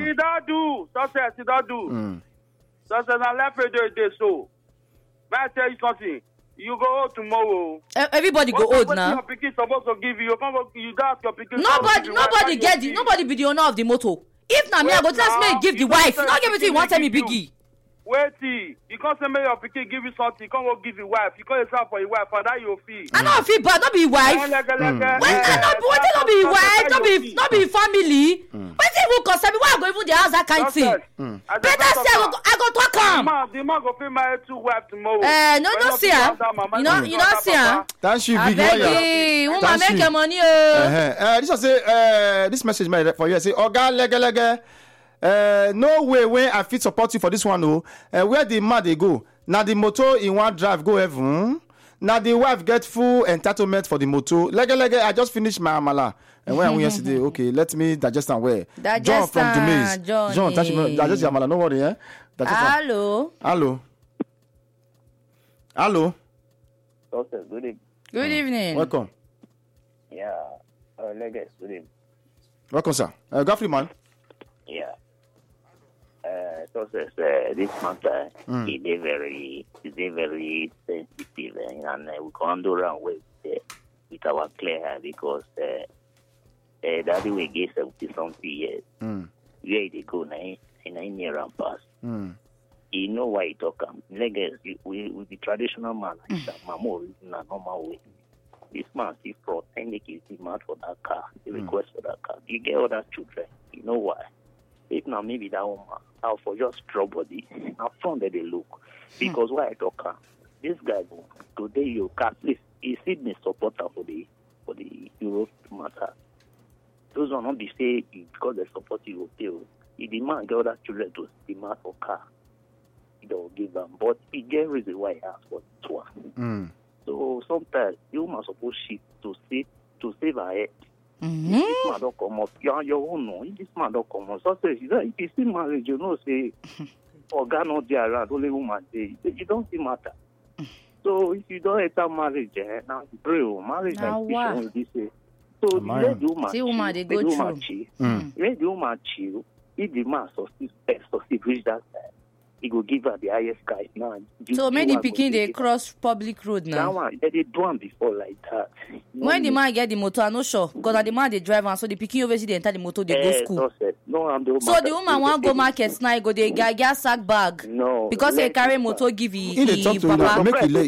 He don't do. Success, he don't do. Success, I left it so. May I tell you something? You go out tomorrow. Everybody go old now. Your pikin supposed to give you. You got your pikin. Nobody get the. Nobody be the owner of the motor. If na me, I go tell me give the wife. Not give it to you. Want tell me biggie. Wait, you can't say me your pikin give you something. You can't go give your wife. You can't yourself for your wife, and that you feel. I don't feel bad. Not be wife. When not be wife. Not be family. When even concern me, why I go even the house that kind thing? Better say I go talk am. The man go pay my 2 wife tomorrow. No see her. You don't see her. That should be good. Woman make your money. This was say this message for you. Say Oga lege. No way when I fit support you for this one. No, where the man they go now, the motor in one drive go heaven. Now the wife get full entitlement for the motor. Lege, I just finished my amala. And when I went yesterday, okay, let me digest and wear. John from Dumaze. John, digest your amala. No worry, eh? Hello. Okay, good evening. Good evening. Welcome. Yeah, Lege, good evening. Welcome, sir. Godfrey, man. Yeah. This matter is very sensitive, and we can't do around with our clear hair because that we get 70-something years. Where they go 9 years and pass. You know why you talk? Legacy, we the traditional man, Mamo is in a normal way. This man see fraud, and they give him out for that car, the request for that car. You get other children. You know why? If now maybe that woman, I'll for just drop body. Now from there they look. Because why I talk this guy today you can't please he's Sydney supporter for the Europe matter. Those are not be say because they support Europe. He demand get other children to demand for car. He don't give them. But he get reason why he asked for this one. So sometimes you must suppose shit to save her head. This man don't come up. Your own no. This man don't come up. So say if you see marriage, you know say God not there around, only woman there. It don't see matter. So if you don't enter marriage, now pray marriage and this way. So let the woman they go through. Let the woman chill. If the man succeed reach that side, he go give her the highest price now. So many picking they cross public road now. That one they do one before like that. When the man get the motor, I'm not sure because the man they drive and so the picking obviously they enter the motor they go school. So the woman want go market now go they get sack bag. No. Because they carry motor give he papa.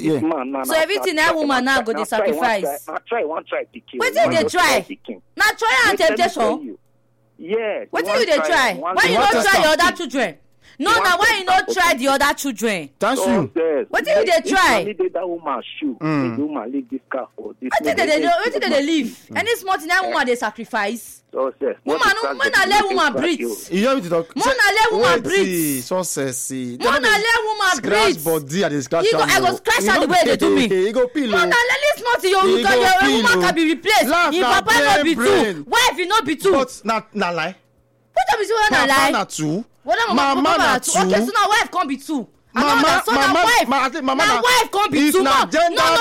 So everything that woman now go they sacrifice. Try picking. What did they try? Now try and temptation. Yes. What did they try? Why you not try your other children? No, now why you not try the other children? Thank you. What did they try? That woman shoe. The woman leave this car for this. What did they leave? Any small thing that woman they sacrifice. Woman, I let woman breathe. You hear me to talk? Man, I let woman breathe. So sexy. Man, I let woman breathe. Scratch body and scratch. I go scratch her the way they do me. You go pillow. Man, I let this not your woman can be replaced. If papa not be two, wife will not be two. But na lie. What time is you wanna lie? Mama two. Mama na two. Okay, so now wife can't be two. Mama wife can't be two. No.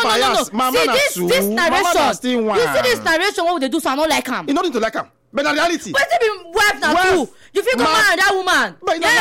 See this narration. You see this narration what they do so I don't like him. You don't need to like him. But in reality. But if be wife na two. You feel go marry that woman.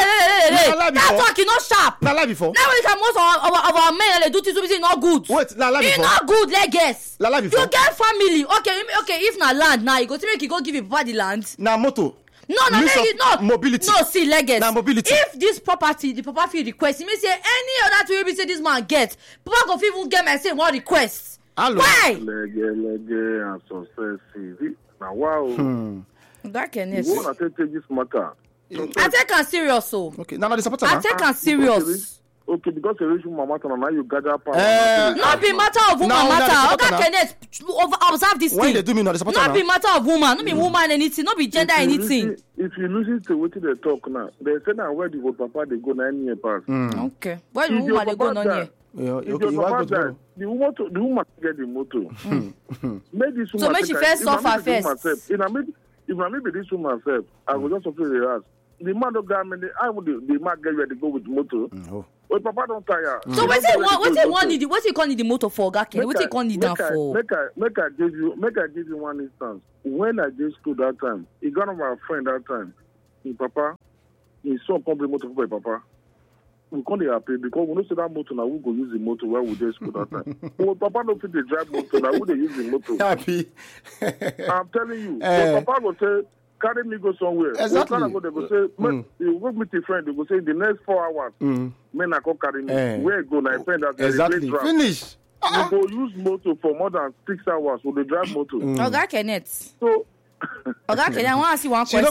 That talk is not sharp. Na lie before. Now we can most of our men they do things which is not good. Wait, na lie before. It's not good, let guess. Na lie before. You get family. Okay, if na land now, you go to make you go give your papa the land. Na moto. No, mobility. No, see, legacy. Now mobility. If this property, the papa feel request, it means say any other thing we say this man get, papa go even get my say what request. Hello. Why? Lege and success. Now wow. That can you wanna take this matter. I take am serious, so. Okay, now the supporter. I take am serious. Okay, because the rich woman matter now you gather power. Not be matter of woman matter. Okay, Kenneth, observe this thing. When they do me now, the supporter. Not be matter of woman. Not be woman anything. Not be gender anything. If you listen to what they talk now, they say now where the papa they go 9 years past. Okay, where the woman they go 9 years? Okay, you want to go. The woman get the motor. Make this woman. So make she first suffer first. If I maybe this woman self, I will just suffer the ass. The man don't get me. I would the man get ready to go with the motor. Well, papa don't tire. So what you call the motor for, Gake? What you call it down for? Make I give you one instance. When I did school that time, he got my friend that time. His papa his son come bring motor for my papa. We can't be happy because we don't say that motor now. We go use the motor where we just put that time. But Papa don't fit the drive motor now. We they use the motor. Happy. I'm telling you. So Papa will say, carry me go somewhere. Exactly. They go say, you work with your friend. They go say, the next 4 hours, men are going carry me. Where go now? Friend that exactly. Finish. You go use motor for more than 6 hours with the drive motor. Oga Kenneth. So. Oga Kenneth, I want to ask you one question. Wait.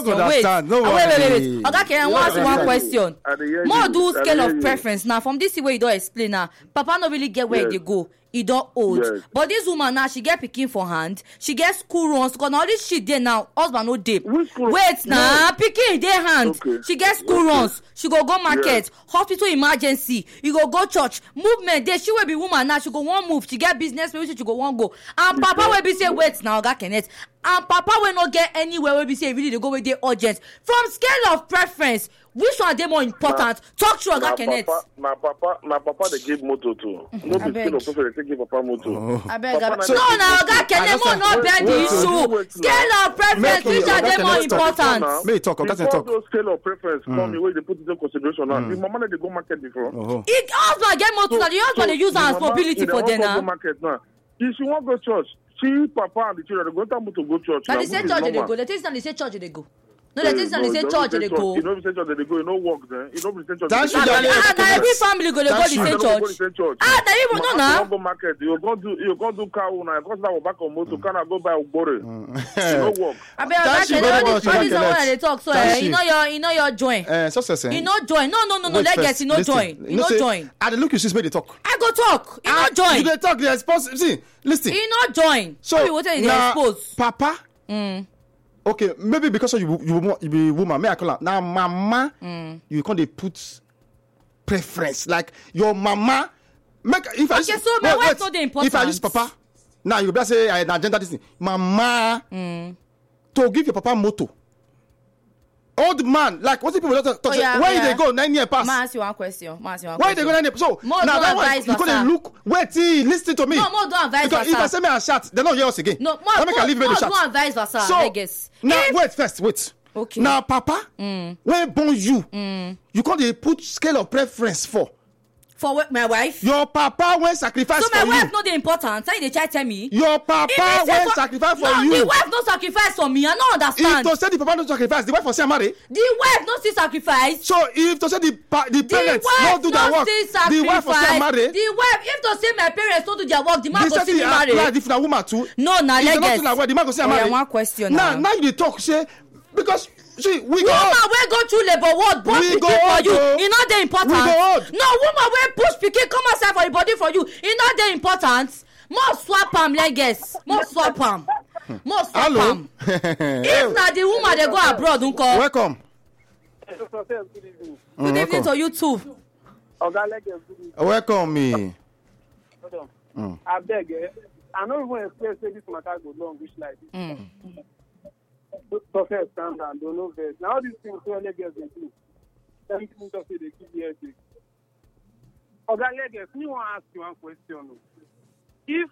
Oga Kenneth, I want to ask you one question. More do scale of preference now. From this way you don't explain now. Papa not really get where they go. He don't old. Yes. But this woman now, she get picking for hand. She get school runs. Because all this shit there now, husband no dip. Wait now, picking in their hand. Okay. She get school runs. She go market, hospital emergency. You go church. Movement there. She will be woman now. She go one move. She get business. Maybe she go one go. And Papa will be say wait now, Oga Kenneth. And Papa will not get anywhere. Will be say really they go with the urgent. From scale of preference, which one are they more important? Talk to Oga Kenneth. My papa, they give motor too. No be scale of preference. They give Papa motor. I beg. No, Oga Kenneth more not bear the issue. Scale of preference, which are they more important? May talk. Before those scale of preference come the way they put it in consideration now. The mama they go market before. It husband get motor. The husband they use as mobility for them now. If she won't go church, she, Papa, and the children, they go to go church. Now they say church they go. The things they say church they go. No, the things they say church they go. You don't say church they go. You don't work there. You don't say church. Every family go to the same church. They even know now. You go market. You go do car now. Because now back on motor, can I go buy Ogbore? You don't work. I beg all this one they talk. So you know your join. Success. You know join. No. Let's get you know join. You know join. I look you make they talk. I go talk. You know join. You they talk. They expose. See, listen. You know join. So you they expose. Papa. Okay, maybe because you be woman, may I call her now, mama. You can't put preference like your mama. Make if I so my wife not the important. If I use Papa, now you better say I agenda this thing, mama. To give your Papa moto. Old man, like what people talk where they go 9 years past. Ma ask you one question. Where they go 9 years? So now that one you gonna look. Wait, listen to me. No, more don't advise because if I say me a shot, they don't hear us again. No, more don't advise versa. I guess. Now wait. Okay. Now Papa, when born you can't put scale of preference for my wife. Your Papa when sacrifice so for you. So my wife not the important. Say they try tell me. Your Papa when sacrifice for you. No, the wife no sacrifice for me. I don't understand. If to say the Papa no sacrifice, the wife for say marry. The wife no still sacrifice. So if to say the parents no do their work, the wife for say marry. The wife if to say my parents no do their work, the man go see me marry. This is a woman too. No, na legacy. The man go say marry. One question now you dey talk say because. See, we go woman wey go through labor ward born pikin for you e no dey important. No woman wey push pikin come outside for the body for you e no dey important. More swap am leges. More swap am. If na the woman dey go abroad nko. Welcome. Good evening to you too. Welcome me. Abeg, I no even expect say this matter go long reach like this. Perfect standard, don't know this. Now these things so leggers they do. Everything just say they keep the headache. Oga leggers, me want to ask you one question. If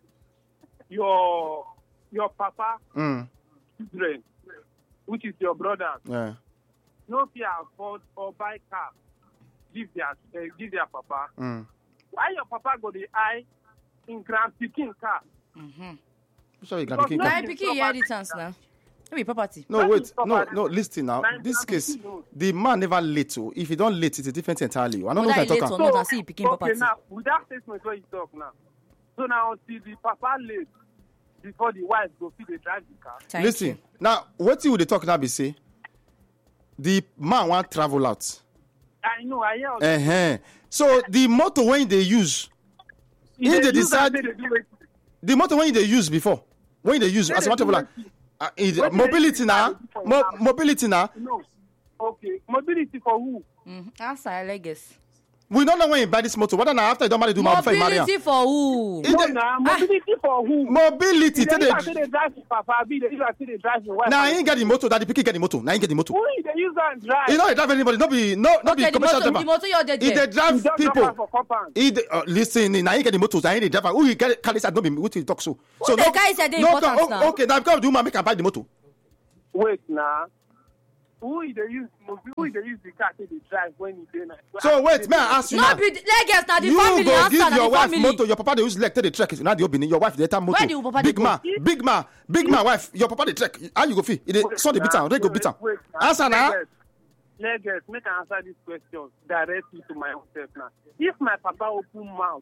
your papa children, which is your brother, no fear afford or buy car, give their papa. Why your papa go the eye in grand picking car? Sorry, grand picking car. Grand picking inheritance now. Maybe property. No, wait. No, listen now. This case, the man never late. If he don't late, it's a different entirely. I don't know what I'm talking about. Okay, now, with that statement where you talk now, so now until the papa late, before the wife go feed the drive the car. Listen, now, what you would talk now be say, the man want travel out. I know, I hear. So, the motor when they use, if they decide, the motor when they use before, when they use, as a matter of like, mobility now. No. Okay. Mobility for who? Answer, I guess. We don't know when you buy this motor. Whether now after you don't marry, do my before you marry. Mobility for who? Mobility for who? Mobility. They drive Papa. They drive your wife. Now I ain't get the motor. That the picky get the motor. Now I ain't get the motor. Who they use and drive? You know, drive anybody. No be commercial driver. The motor you're there. They drive people. Listen, now I ain't get the motor. I ain't the driver. Who you get carry side? No be what you talk so. So the guy said the importance now. Okay, now because do man make I buy the motor. Wait now. who they use the car to drive when he dey. So wait, may I ask you no now? be Lagos na the You family go answer give na your the wife family. motor, your papa dey use leg take the trek. Now the opening, your wife dey enter motor. Where the papa dey Big man, wife, your papa dey trek. How you go feel? They saw the beat am, they go beat am. Answer now. Lagos, make I answer this question directly to my own self now. If my papa open mouth,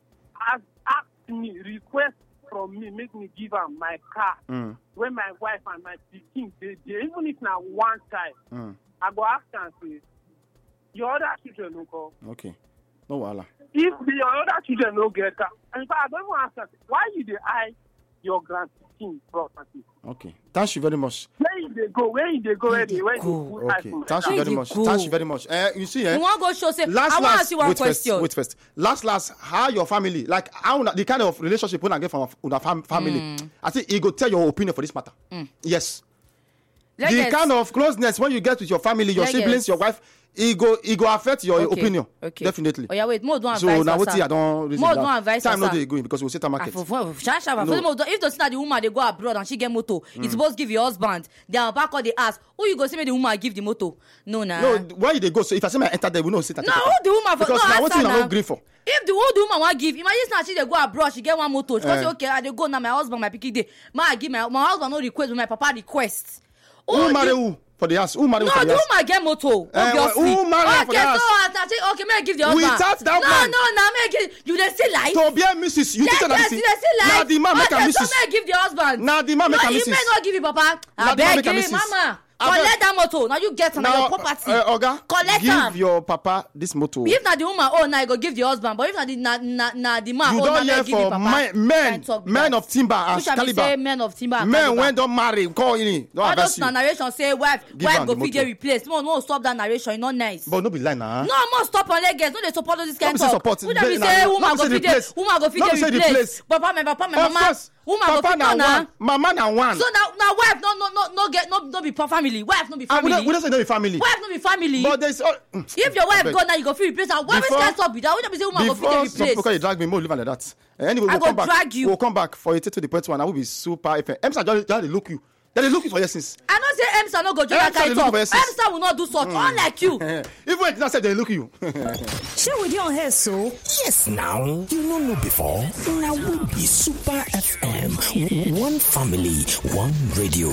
ask me, request from me, make me give am my car when my wife and my pikin dey there, even if na one child, I go ask am say, your other children no go. Okay, no wahala. If your other children no get car, and if I don't want to ask, why you dey eye your grandpikin property? Okay, thank you very much. Where you dey go? Where you dey go? Okay, thank you very much. Thank you very much. You see, You want go show say? last, I want to ask you one wait question. first. Last, how your family, like how the kind of relationship when I get from una family, I think you go tell your opinion for this matter. Yes. The kind of closeness when you get with your family, your siblings, your wife, it go affect your opinion. Okay. Definitely. Oh yeah, wait, more don't So advise now what us, I don't reason more that. don't advise Time us, not dey going because we'll set a market. If the see that the woman they go abroad and she get motor, it's supposed to give your husband. They are back on the ass. Who you go see me the woman give the motor? No, nah. No, where they go? So if I say my enter there, we know sit at No, who the woman for? because no, now what you answer not agree for? If the who the woman want give, imagine now she they go abroad, she get one motor. She say okay, I dey go now. My husband, my pikin day. I give my husband no request, but my papa request. Who marry who for the house? Who marry who for the No, house? the woman get motor. Obviously. Who marry for the house? Okay, so okay, may I give the husband. Without that man. No, may I give you. They still like. To be a missus, you think that Yes, this they still like. now the man make a Okay, so missus. may I give the husband. Now the man make a No, he missus. may not give you, papa. Now I the man beg make a you, missus. mama. I Collect that motor. Now you get Now, your property. Oga, Collect give am. your papa this motor. If not the woman own, now you go give the husband. But if not the the man You own, don't now hear give the for papa. men of timber and Which I be say caliber. men of timber and Men caliber. when don't marry, call in. Don't All advise those you. narration say wife Give am go the fit get motor. replaced. No, stop that narration. It's not nice. But no be lie now. No, I'm not stop on leggings. No, they support all this kind be say of support. Who they Nah, say no woman be go say fit replace. get woman go fit No be get say replaced. replace. Papa, my Of mama, course, woman go papa fit na go now. one, mama na one. So now wife no be family. Wife no be And family. we don't say no be family. Wife no be family. But there's If your wife go now, you go fit replace her. Why Before- can't stop with that? We don't be say woman go fit before get some people replaced. you drag me, more leave am like that. Anyway, I we'll go come back. drag you. We'll come back for it to the point one. I will be super FM. Emsa just they look you. They look you for your sins. I know say Emsa no go join that Emsa kind dey look talk. for your sis. Emsa will not do such. Unlike you. Even when not say they look you. Share with your hair, so Yes, now you don't know before. Now we be Super FM. One family, one radio.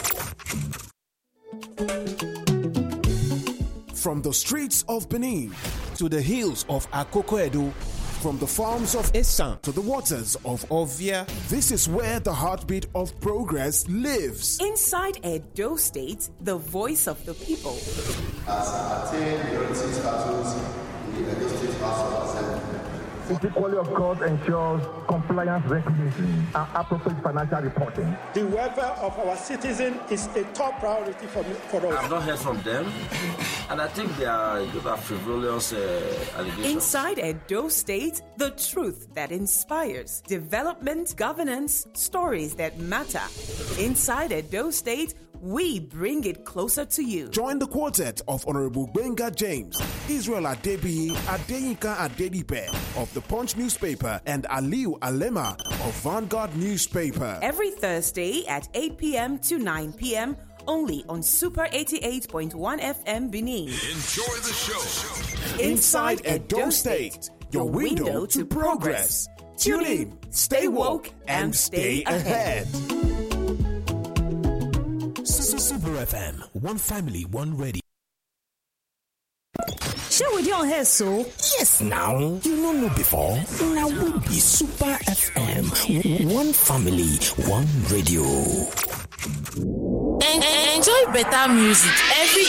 From the streets of Benin to the hills of Akoko Edo, from the farms of Esan to the waters of Ovia, this is where the heartbeat of progress lives. inside Edo State, the voice of the people. As attained majority status in the Edo State House of Assembly. The quality of court ensures compliance recognition and appropriate financial reporting. The welfare of our citizens is a top priority for us. I've not heard from them, and I think they are frivolous allegations. Inside Edo State, the truth that inspires, development, governance, stories that matter. Inside Edo State, we bring it closer to you. Join the quartet of Honorable Benga James, Israel Adebiyi, Adeyinka Adedipe of the Punch newspaper, and Aliu Alema of Vanguard newspaper. Every Thursday at 8 p.m. to 9 p.m. only on Super 88.1 FM Benin. Enjoy the show. Inside Edo State, your window to progress. Tune in, stay woke, and stay ahead. Super FM, one family, one radio. Share with your hair, so Yes, now you don't know before. Now we be Super FM. One family, one radio. Enjoy better music every